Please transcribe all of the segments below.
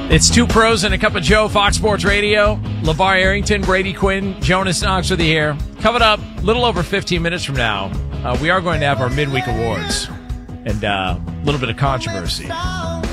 It's Two Pros and a Cup of Joe, Fox Sports Radio. LeVar Arrington, Brady Quinn, Jonas Knox with you here. Coming up a little over 15 minutes from now, we are going to have our midweek awards and a little bit of controversy in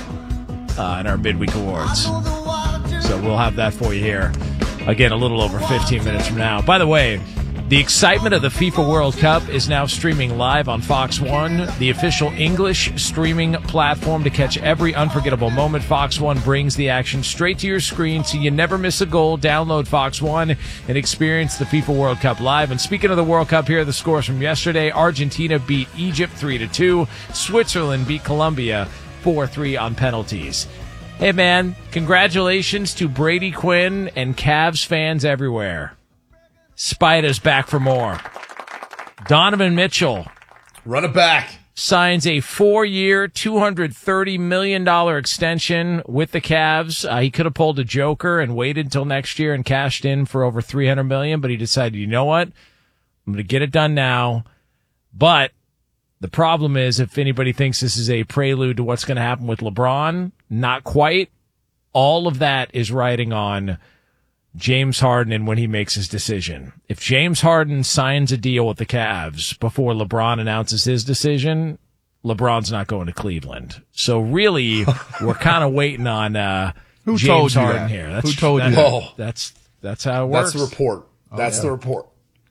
our midweek awards. So we'll have that for you here again a little over 15 minutes from now. By the way, the excitement of the FIFA World Cup is now streaming live on Fox One, the official English streaming platform to catch every unforgettable moment. Fox One brings the action straight to your screen so you never miss a goal. Download Fox One and experience the FIFA World Cup live. And speaking of the World Cup, here are the scores from yesterday. Argentina beat Egypt 3-2. Switzerland beat Colombia 4-3 on penalties. Hey, man, congratulations to Brady Quinn and Cavs fans everywhere. Spider's back for more. Donovan Mitchell. Run it back. Signs a 4-year, $230 million extension with the Cavs. He could have pulled a joker and waited until next year and cashed in for over $300 million, but he decided, you know what? I'm going to get it done now. But the problem is, if anybody thinks this is a prelude to what's going to happen with LeBron, not quite. All of that is riding on James Harden and when he makes his decision. If James Harden signs a deal with the Cavs before LeBron announces his decision, LeBron's not going to Cleveland. So really, we're kind of waiting on Who James told you Harden that? here. Who told you that? That's how it works. That's the report. That's the report.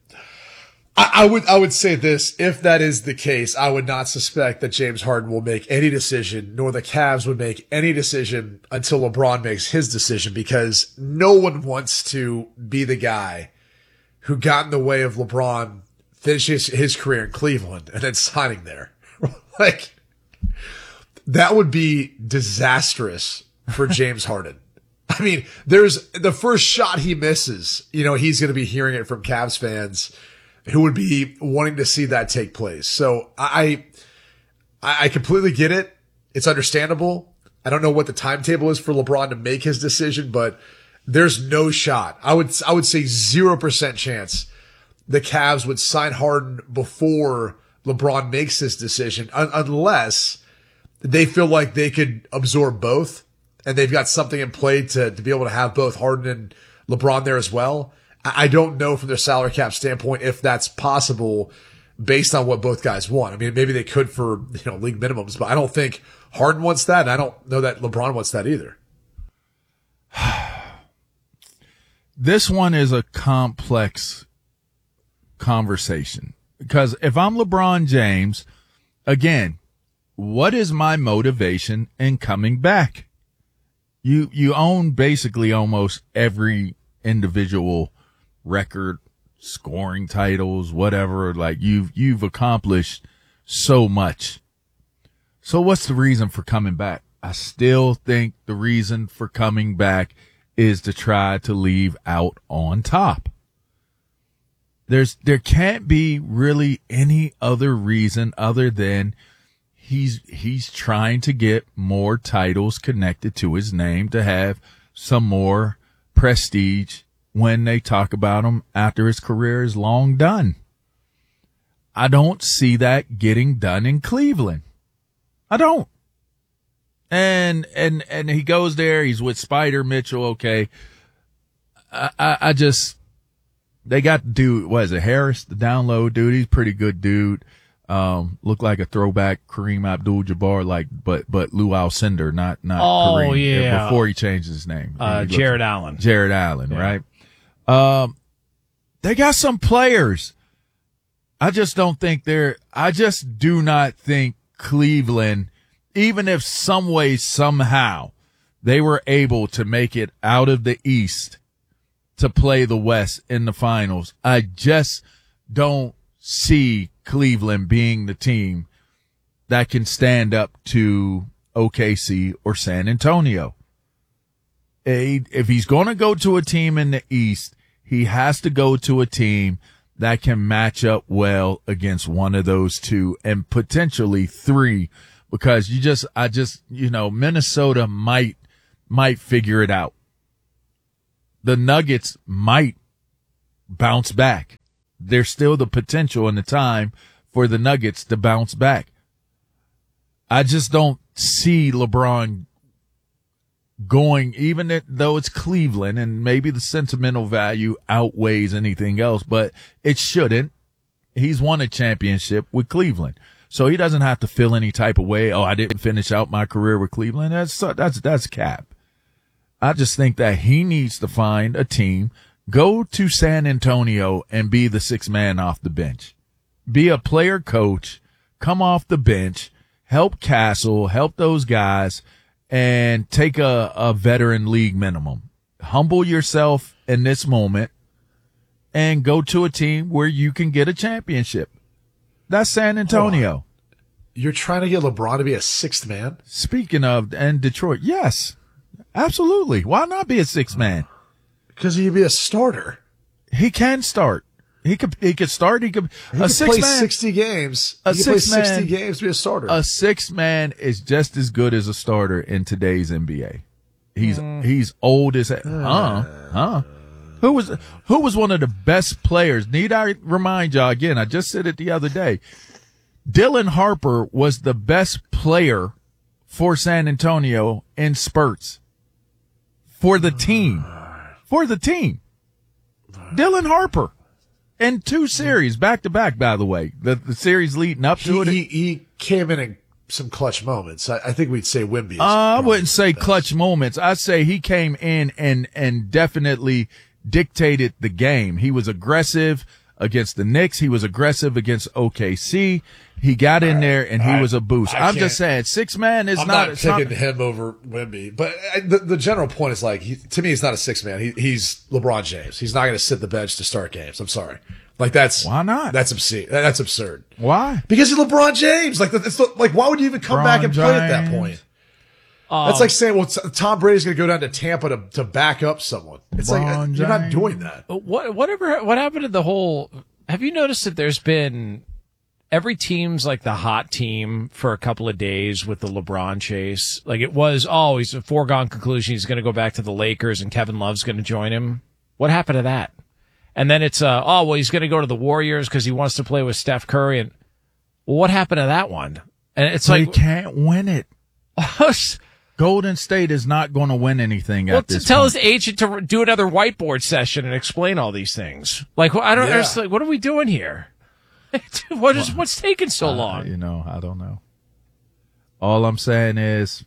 I would say this. If that is the case, I would not suspect that James Harden will make any decision, nor the Cavs would make any decision until LeBron makes his decision, because no one wants to be the guy who got in the way of LeBron finishing his career in Cleveland and then signing there. Like, that would be disastrous for James Harden. I mean, there's the first shot he misses, he's going to be hearing it from Cavs fans who would be wanting to see that take place. So I completely get it. It's understandable. I don't know what the timetable is for LeBron to make his decision, but there's no shot. I would say 0% chance the Cavs would sign Harden before LeBron makes his decision, unless they feel like they could absorb both and they've got something in play to be able to have both Harden and LeBron there as well. I don't know from their salary cap standpoint if that's possible based on what both guys want. I mean, maybe they could for, league minimums, but I don't think Harden wants that. And I don't know that LeBron wants that either. This one is a complex conversation because if I'm LeBron James, again, what is my motivation in coming back? You own basically almost every individual record, scoring titles, whatever. Like you've accomplished so much. So what's the reason for coming back? I still think the reason for coming back is to try to leave out on top. There can't be really any other reason other than he's trying to get more titles connected to his name to have some more prestige when they talk about him after his career is long done. I don't see that getting done in Cleveland. I don't. And he goes there. He's with Spider Mitchell. Okay. I just, they got dude, what is it? Harris, the download dude. He's a pretty good dude. Looked like a throwback Kareem Abdul-Jabbar, but Lou Alcindor, not Kareem. Yeah. Before he changed his name. Jared Allen. Yeah. Right? They got some players. I just do not think Cleveland, even if some way, somehow they were able to make it out of the East to play the West in the finals, I just don't see Cleveland being the team that can stand up to OKC or San Antonio. If he's going to go to a team in the East, he has to go to a team that can match up well against one of those two and potentially three, because Minnesota might figure it out. The Nuggets might bounce back. There's still the potential and the time for the Nuggets to bounce back. I just don't see LeBron going, even though it's Cleveland and maybe the sentimental value outweighs anything else, but it shouldn't. He's won a championship with Cleveland. So he doesn't have to feel any type of way. Oh, I didn't finish out my career with Cleveland. That's cap. I just think that he needs to find a team, go to San Antonio and be the sixth man off the bench. Be a player coach, come off the bench, help Castle, help those guys, and take a veteran league minimum. Humble yourself in this moment and go to a team where you can get a championship. That's San Antonio. You're trying to get LeBron to be a sixth man? Speaking of, and Detroit, yes, absolutely. Why not be a sixth man? Because he'd be a starter. He can start. He could start. He could play man, 60 games. A he could play six man, 60 games to be a starter. A sixth man is just as good as a starter in today's NBA. He's old as Who was one of the best players? Need I remind y'all again? I just said it the other day. Dylan Harper was the best player for San Antonio in spurts. For the team. Dylan Harper. In 2 series, back to back, by the way. The series leading up to it. He came in some clutch moments. I think we'd say Wemby. I wouldn't say clutch moments. I'd say he came in and definitely dictated the game. He was aggressive against the Knicks. He was aggressive against OKC. He got in there and he was a boost. I'm just saying, six man is I'm not picking him over Wemby, but the general point is like, to me, he's not a six man. He's LeBron James. He's not going to sit the bench to start games. I'm sorry. Like why not? That's obscene. That's absurd. Why? Because he's LeBron James. Like why would you even come back and play at that point? That's like saying, well, Tom Brady's going to go down to Tampa to back up someone. It's like, you're not doing that. What happened to the whole, have you noticed that there's been, every team's like the hot team for a couple of days with the LeBron chase? Like it was always a foregone conclusion he's going to go back to the Lakers and Kevin Love's going to join him. What happened to that? And then it's, he's going to go to the Warriors because he wants to play with Steph Curry. And what happened to that one? And it's like, he can't win it. Golden State is not going to win anything at this tell point. his agent to do another whiteboard session and explain all these things. Like, I don't understand. What are we doing here? What's taking so long? I don't know. All I'm saying is,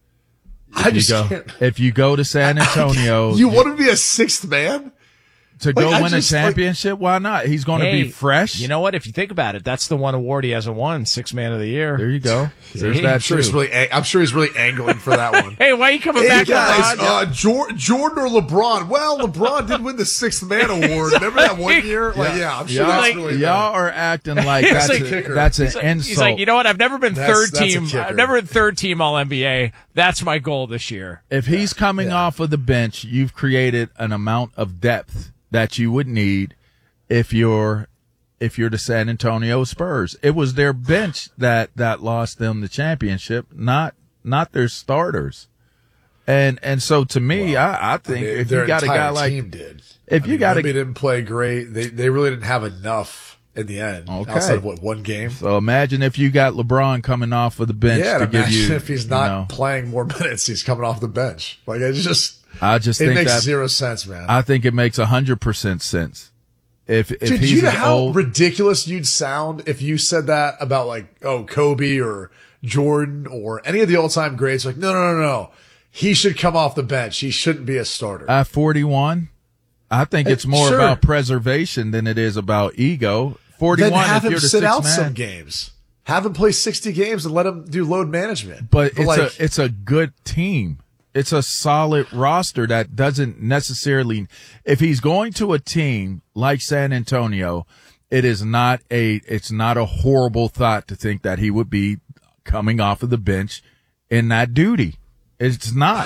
if you go to San Antonio, you want to be a sixth man? To go win a championship? Why not? He's going to be fresh. You know what? If you think about it, that's the one award he hasn't won, Sixth Man of the Year. There you go. There's that I'm sure he's really angling for that one. Hey, why are you coming back? Guys, Jordan or LeBron? Well, LeBron did win the Sixth Man award. Remember that one year? I'm sure that's really y'all are acting like that's an insult. He's like, you know what? I've never been third team. I've never been third team All NBA. That's my goal this year. If he's coming off of the bench, you've created an amount of depth that you would need if you're the San Antonio Spurs. It was their bench that lost them the championship, not their starters. And so to me, I think if you got a guy like team did. Wemby didn't play great. They really didn't have enough in the end. Okay. Outside of one game. So imagine if you got LeBron coming off of the bench to give you. If he's not playing more minutes, he's coming off the bench. Like it think makes that zero sense, man. I think it makes 100% sense. If Dude, he's you know how old, ridiculous you'd sound if you said that about Kobe or Jordan or any of the all-time greats? Like, no. He should come off the bench. He shouldn't be a starter. At 41, I think it's more about preservation than it is about ego. 41, then have if you're him the sit out man, some games. Have him play 60 games and let him do load management. But it's a good team. It's a solid roster that doesn't necessarily, if he's going to a team like San Antonio, it's not a horrible thought to think that he would be coming off of the bench in that duty. It's not.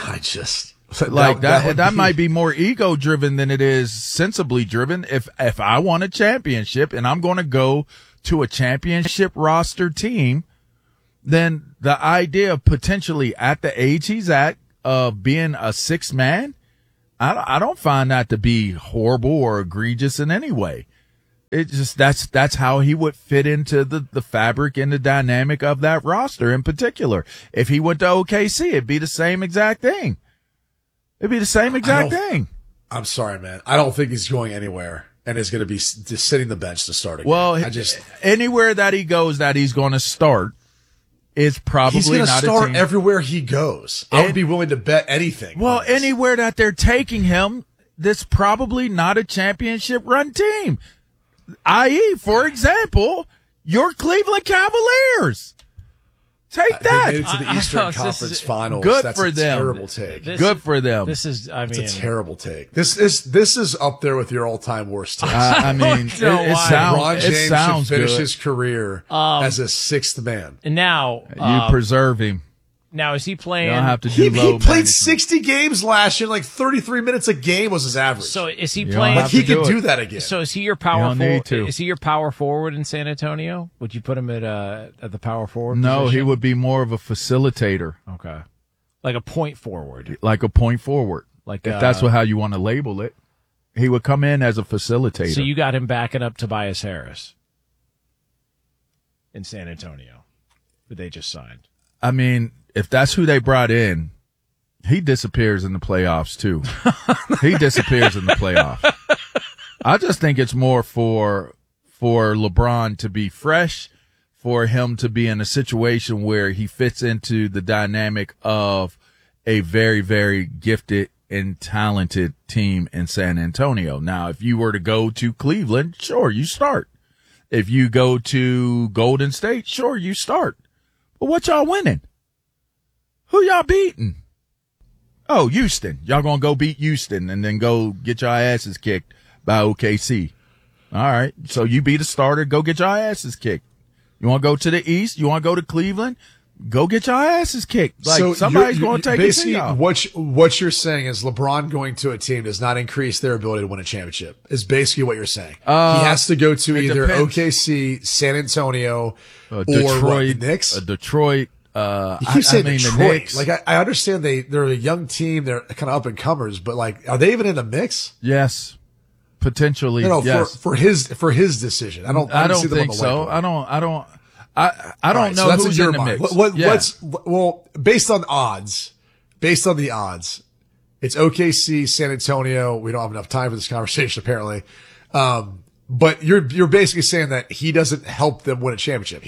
That might be more ego driven than it is sensibly driven. If I want a championship and I'm going to go to a championship roster team, then the idea of potentially at the age he's at, of being a sixth man, I don't find that to be horrible or egregious in any way. It just, that's how he would fit into the fabric and the dynamic of that roster in particular. If he went to OKC, it'd be the same exact thing. It'd be the same exact thing. I'm sorry, man. I don't think he's going anywhere and is going to be just sitting the bench to start again. Well, anywhere that he goes that he's going to start is probably he's going to not start a team. everywhere he goes. I would be willing to bet anything. Well, anywhere that they're taking him, that's probably not a championship run team. I.e., for example, your Cleveland Cavaliers. Take that. They made it to the Eastern Conference Finals. Good That's for a them. Terrible take. Good for them. This is, I mean, It's a terrible take. This is up there with your all-time worst takes. I mean, it LeBron James sounds should finish good. his career as a sixth man. and now, You preserve him. now is he playing? You don't have to do He load played management. 60 games last year. Like 33 minutes a game was his average. So is he You don't playing? have like he to do could it. do that again. So is he your You power don't need forward? to. Is he your power forward in San Antonio? Would you put him at the power forward? No, he position? would be more of a facilitator, Okay, like a point forward. like a point forward. Like If that's how you want to label it, he would come in as a facilitator. So you got him backing up Tobias Harris in San Antonio, who they just signed. I mean, if that's who they brought in, he disappears in the playoffs too. He disappears in the playoffs. I just think it's more for LeBron to be fresh, for him to be in a situation where he fits into the dynamic of a very, very gifted and talented team in San Antonio. Now, if you were to go to Cleveland, sure, you start. If you go to Golden State, sure, you start. But what y'all winning? Who y'all beating? Oh, Houston. Y'all gonna go beat Houston and then go get your asses kicked by OKC. All right. So you be the starter. Go get your asses kicked. You want to go to the East? You want to go to Cleveland? Go get your asses kicked. Like, so somebody's going to take it to basically y'all. what you're saying is LeBron going to a team does not increase their ability to win a championship. Is basically what you're saying. He has to go to either depends. OKC, San Antonio, or Detroit, the Knicks. Detroit. You keep saying the Detroit. Knicks. Like I understand they're a young team. They're kind of up and comers, but like, are they even in the mix? Yes. Potentially. No, yes. for his decision. I don't see them think on the so. whiteboard. I don't know that's who's in in your the mind. mix. Well, based on the odds, it's OKC, San Antonio. We don't have enough time for this conversation, apparently. But you're basically saying that he doesn't help them win a championship.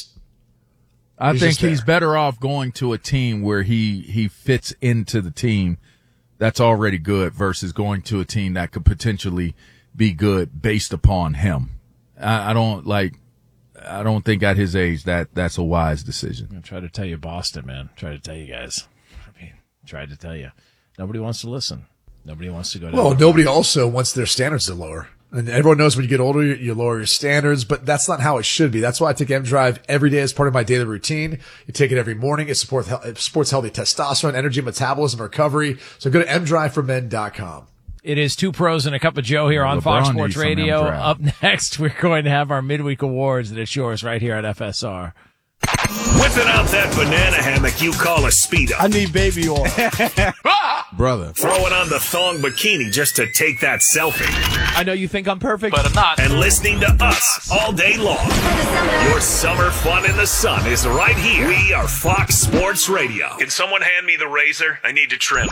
I think just there. he's better off going to a team where he fits into the team that's already good versus going to a team that could potentially be good based upon him. I don't think at his age that's a wise decision. I tried to tell you, Boston, man. Tried to tell you guys. I mean, tried to tell you. Nobody wants to listen. Nobody wants to go down. Well, nobody also wants their standards to lower. And everyone knows when you get older, you lower your standards, but that's not how it should be. That's why I take M-Drive every day as part of my daily routine. You take it every morning. It supports healthy testosterone, energy, metabolism, recovery. So go to mdriveformen.com. It is Two Pros and a Cup of Joe here on LeBron Fox needs Sports some Radio. M-Drive. Up next, we're going to have our midweek awards, and it's yours right here at FSR. Whipping out that banana hammock you call a Speedo. I need baby oil. Brother. Throwing on the thong bikini just to take that selfie. I know you think I'm perfect. But I'm not. And listening to us all day long. Your summer fun in the sun is right here. We are Fox Sports Radio. Can someone hand me the razor? I need to trim.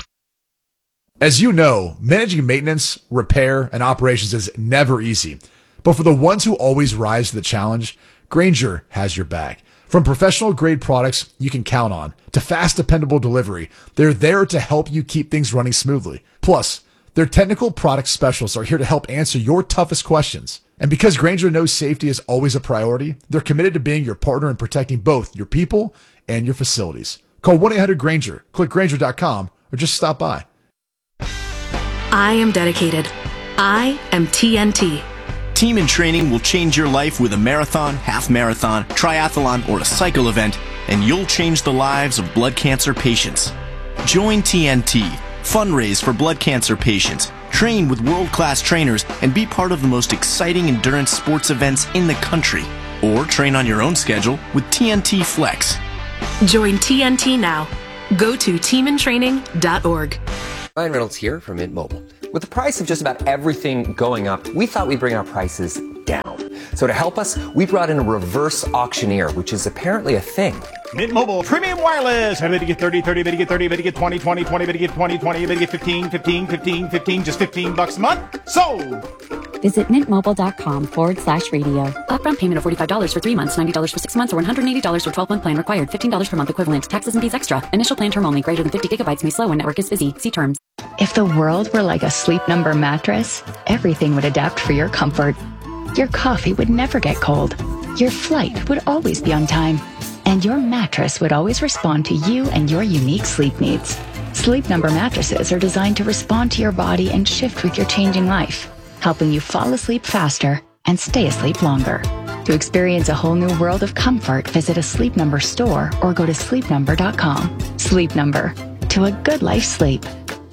As you know, managing maintenance, repair, and operations is never easy. But for the ones who always rise to the challenge, Grainger has your back. From professional grade products you can count on to fast, dependable delivery, they're there to help you keep things running smoothly. Plus, their technical product specialists are here to help answer your toughest questions. And because Grainger knows safety is always a priority, they're committed to being your partner in protecting both your people and your facilities. Call 1-800-GRAINGER, click Grainger.com, or just stop by. I am dedicated. I am TNT. Team in Training will change your life with a marathon, half marathon, triathlon, or a cycle event, and you'll change the lives of blood cancer patients. Join TNT, fundraise for blood cancer patients, train with world-class trainers, and be part of the most exciting endurance sports events in the country. Or train on your own schedule with TNT Flex. Join TNT now. Go to teamintraining.org. Ryan Reynolds here from Mint Mobile. With the price of just about everything going up, we thought we'd bring our prices down. So to help us, we brought in a reverse auctioneer, which is apparently a thing. Mint Mobile Premium Wireless. Better get 30, 30, better get 30, better get 20, 20, 20, better get 20, 20, better get 15, 15, 15, 15, just $15 a month. Sold! Visit mintmobile.com/radio. Upfront payment of $45 for 3 months, $90 for 6 months, or $180 for 12-month plan required. $15 per month equivalent. Taxes and fees extra. Initial plan term only. Greater than 50 gigabytes may slow when network is busy. See terms. If the world were like a Sleep Number mattress, everything would adapt for your comfort. Your coffee would never get cold. Your flight would always be on time. And your mattress would always respond to you and your unique sleep needs. Sleep Number mattresses are designed to respond to your body and shift with your changing life, helping you fall asleep faster and stay asleep longer. To experience a whole new world of comfort, visit a Sleep Number store or go to sleepnumber.com. Sleep Number. To a good life sleep.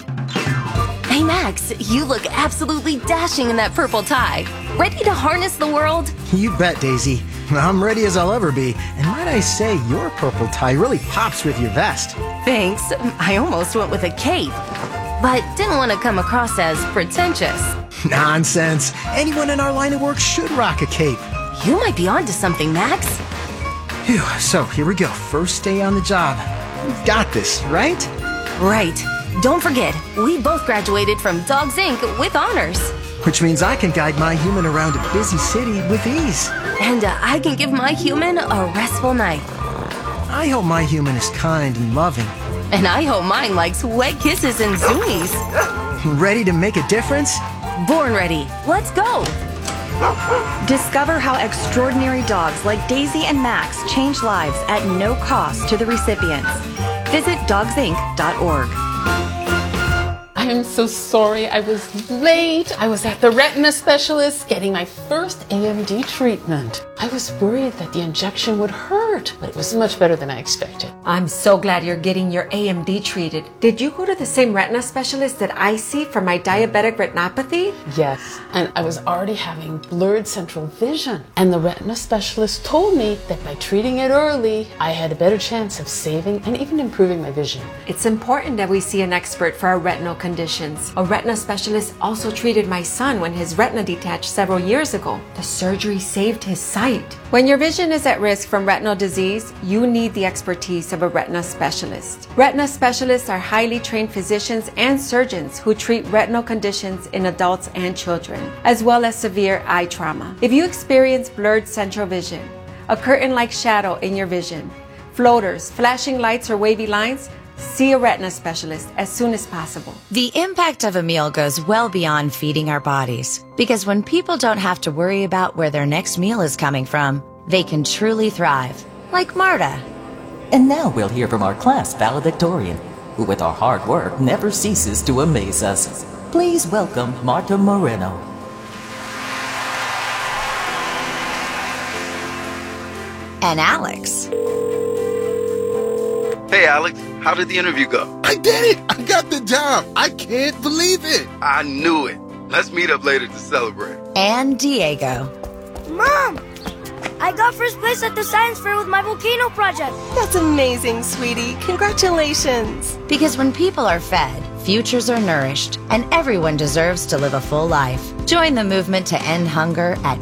Hey Max, you look absolutely dashing in that purple tie. Ready to harness the world? You bet, Daisy. I'm ready as I'll ever be. And might I say, your purple tie really pops with your vest. Thanks. I almost went with a cape, but didn't want to come across as pretentious. Nonsense. Anyone in our line of work should rock a cape. You might be onto something, Max. Phew, so here we go. First day on the job. We've got this, right? Right. Don't forget, we both graduated from Dogs Inc. with honors. Which means I can guide my human around a busy city with ease. And I can give my human a restful night. I hope my human is kind and loving. And I hope mine likes wet kisses and zoomies. Ready to make a difference? Born ready. Let's go. Discover how extraordinary dogs like Daisy and Max change lives at no cost to the recipients. Visit dogsinc.org. I am so sorry I was late. I was at the retina specialist getting my first AMD treatment. I was worried that the injection would hurt, but it was much better than I expected. I'm so glad you're getting your AMD treated. Did you go to the same retina specialist that I see for my diabetic retinopathy? Yes, and I was already having blurred central vision. And the retina specialist told me that by treating it early, I had a better chance of saving and even improving my vision. It's important that we see an expert for our retinal conditions. A retina specialist also treated my son when his retina detached several years ago. The surgery saved his sight. When your vision is at risk from retinal disease, you need the expertise of a retina specialist. Retina specialists are highly trained physicians and surgeons who treat retinal conditions in adults and children, as well as severe eye trauma. If you experience blurred central vision, a curtain-like shadow in your vision, floaters, flashing lights, or wavy lines, see a retina specialist as soon as possible. The impact of a meal goes well beyond feeding our bodies, because when people don't have to worry about where their next meal is coming from, they can truly thrive, like Marta. And now we'll hear from our class valedictorian, who with our hard work never ceases to amaze us. Please welcome Marta Moreno. And Alex. Hey, Alex, how did the interview go? I did it! I got the job! I can't believe it! I knew it. Let's meet up later to celebrate. And Diego. Mom! I got first place at the science fair with my volcano project. That's amazing, sweetie. Congratulations. Because when people are fed, futures are nourished, and everyone deserves to live a full life. Join the movement to end hunger at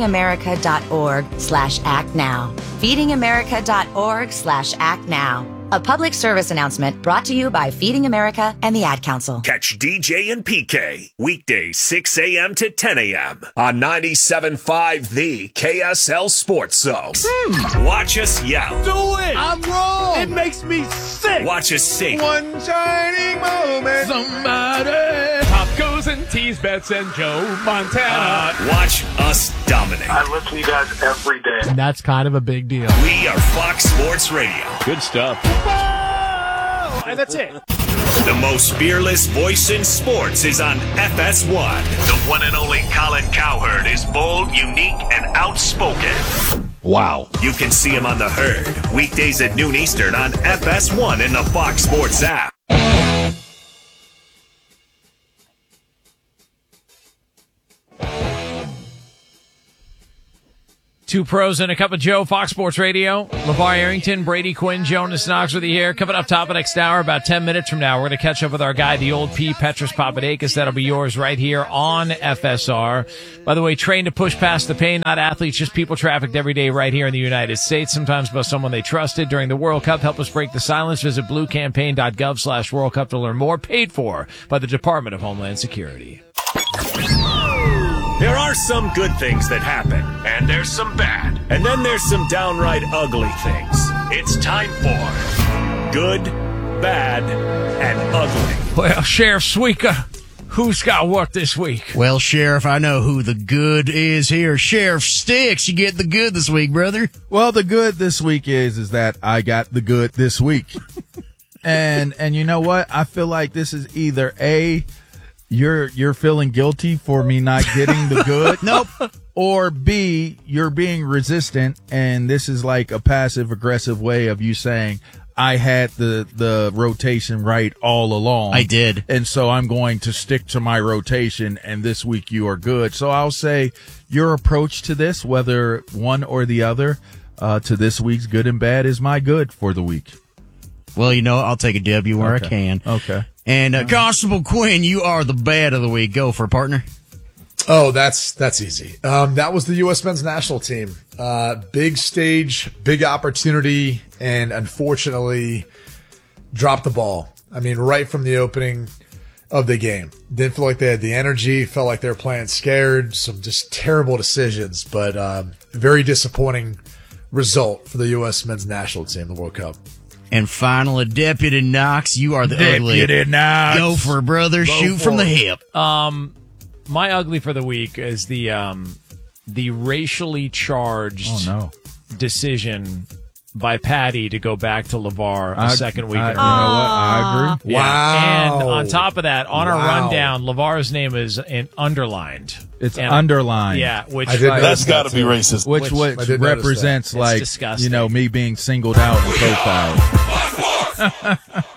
feedingamerica.org/actnow. feedingamerica.org/actnow. A public service announcement brought to you by Feeding America and the Ad Council. Catch DJ and PK weekdays 6 a.m. to 10 a.m. on 97.5 The KSL Sports Zone. Watch us yell. Do it! I'm wrong! It makes me sick! Watch us sing. One shining moment. Somebody. Tacos and teas, bets and Joe Montana. Watch us dominate. I listen to you guys every day. And that's kind of a big deal. We are Fox Sports Radio. Good stuff. And that's it. The most fearless voice in sports is on FS1. The one and only Colin Cowherd is bold, unique, and outspoken. Wow. You can see him on The Herd, weekdays at noon Eastern on FS1 in the Fox Sports app. Two pros and a cup of Joe, Fox Sports Radio. LeVar Arrington, Brady Quinn, Jonas Knox with you here. Coming up top of next hour, about 10 minutes from now, we're going to catch up with our guy, the old P, Petros Papadakis. That'll be yours right here on FSR. By the way, trained to push past the pain, not athletes, just people trafficked every day right here in the United States, sometimes by someone they trusted during the World Cup. Help us break the silence. Visit bluecampaign.gov/World Cup to learn more. Paid for by the Department of Homeland Security. There are some good things that happen, and there's some bad, and then there's some downright ugly things. It's time for Good, Bad, and Ugly. Well, Sheriff Suika, who's got what this week? Well, Sheriff, I know who the good is here. Sheriff Sticks, you get the good this week, brother. Well, the good this week is that I got the good this week. and you know what? I feel like this is either A, you're feeling guilty for me not getting the good. Nope. Or B, you're being resistant, and this is like a passive-aggressive way of you saying, I had the rotation right all along. I did. And so I'm going to stick to my rotation, and this week you are good. So I'll say your approach to this, whether one or the other, to this week's good and bad is my good for the week. Well, you know, I'll take a W where I can. Okay. And Constable Quinn, you are the bad of the week. Go for it, partner. Oh, that's easy. That was the U.S. men's national team. Big stage, big opportunity, and unfortunately dropped the ball. I mean, right from the opening of the game. Didn't feel like they had the energy, felt like they were playing scared, some just terrible decisions, but very disappointing result for the U.S. men's national team in the World Cup. And finally, Deputy Knox, you are the ugly. Deputy Knox. Go for it, brother. Shoot from the hip. My ugly for the week is the racially charged decision by Patty to go back to LeVar a second week in a row. You know what? I agree. Yeah. Wow. And on top of that, on our rundown, LeVar's name is underlined. It's underlined. Yeah, which that's got to be racist. Which represents, like, you know, me being singled out and profiled.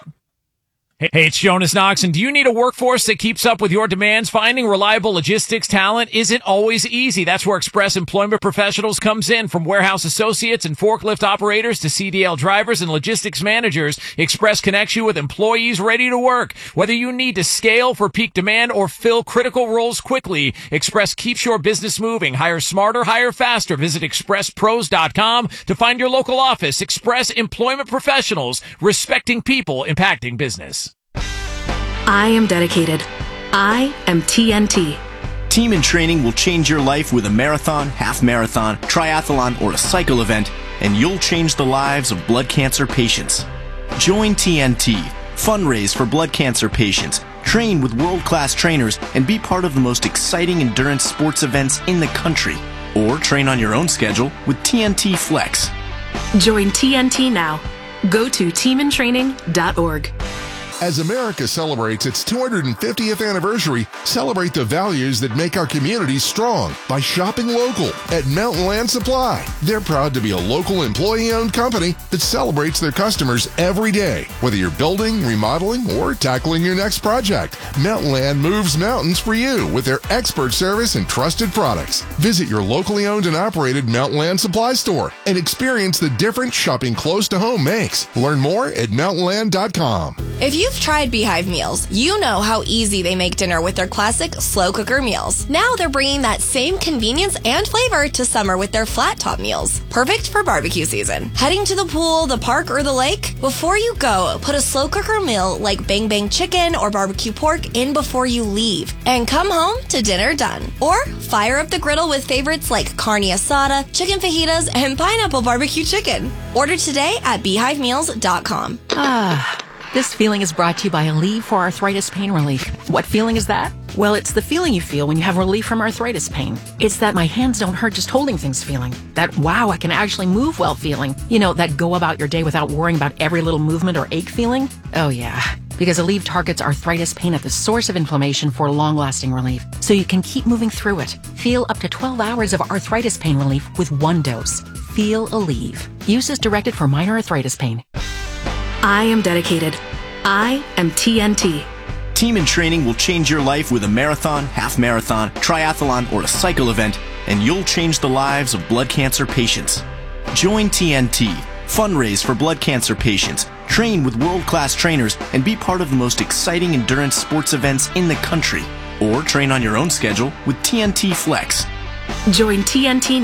Hey, it's Jonas Knox, and do you need a workforce that keeps up with your demands? Finding reliable logistics talent isn't always easy. That's where Express Employment Professionals comes in. From warehouse associates and forklift operators to CDL drivers and logistics managers, Express connects you with employees ready to work. Whether you need to scale for peak demand or fill critical roles quickly, Express keeps your business moving. Hire smarter, hire faster. Visit expresspros.com to find your local office. Express Employment Professionals, respecting people, impacting business. I am dedicated. I am TNT. Team in Training will change your life with a marathon, half marathon, triathlon, or a cycle event, and you'll change the lives of blood cancer patients. Join TNT, fundraise for blood cancer patients, train with world-class trainers, and be part of the most exciting endurance sports events in the country. Or train on your own schedule with TNT Flex. Join TNT now. Go to teamintraining.org. As America celebrates its 250th anniversary, celebrate the values that make our communities strong by shopping local at Mountain Land Supply. They're proud to be a local employee-owned company that celebrates their customers every day. Whether you're building, remodeling, or tackling your next project, Mountain Land moves mountains for you with their expert service and trusted products. Visit your locally owned and operated Mountain Land Supply store and experience the difference shopping close to home makes. Learn more at mountainland.com. If you've tried Beehive meals, you know how easy they make dinner with their classic slow cooker meals. Now they're bringing that same convenience and flavor to summer with their flat top meals. Perfect for barbecue season. Heading to the pool, the park, or the lake? Before you go, put a slow cooker meal like Bang Bang chicken or barbecue pork in before you leave. And come home to dinner done. Or fire up the griddle with favorites like carne asada, chicken fajitas, and pineapple barbecue chicken. Order today at beehivemeals.com. This feeling is brought to you by Aleve for Arthritis Pain Relief. What feeling is that? Well, it's the feeling you feel when you have relief from arthritis pain. It's that my hands don't hurt just holding things feeling. That, wow, I can actually move well feeling. You know, that go about your day without worrying about every little movement or ache feeling. Oh, yeah. Because Aleve targets arthritis pain at the source of inflammation for long-lasting relief, so you can keep moving through it. Feel up to 12 hours of arthritis pain relief with one dose. Feel Aleve. Use as directed for minor arthritis pain. I am dedicated. I am TNT. Team in Training will change your life with a marathon, half marathon, triathlon, or a cycle event, and you'll change the lives of blood cancer patients. Join TNT, fundraise for blood cancer patients, train with world-class trainers, and be part of the most exciting endurance sports events in the country. Or train on your own schedule with TNT Flex. Join TNT